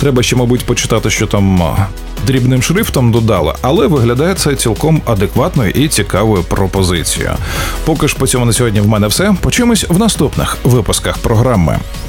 Треба ще, мабуть, почитати, що там дрібним шрифтом додали, але виглядає це цілком адекватною і цікавою пропозицією. Поки ж по цьому на сьогодні в мене все. Почуємось в наступних випусках програми.